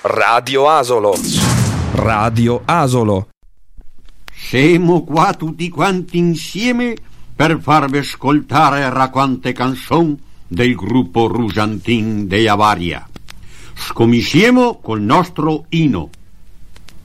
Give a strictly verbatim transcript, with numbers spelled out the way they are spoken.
Radio Asolo. Radio Asolo. Siamo qua tutti quanti insieme per farvi ascoltare racconte canzoni del gruppo Rusantin de Avaria. Scominciamo col nostro inno.